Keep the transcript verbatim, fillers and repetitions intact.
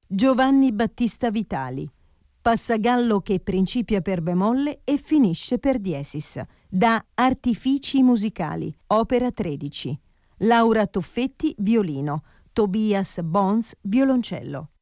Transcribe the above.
Giovanni Battista Vitali. Passagallo che principia per bemolle e finisce per diesis. Da Artifici musicali, opera tredici. Laura Toffetti, violino. Tobias Bons, violoncello.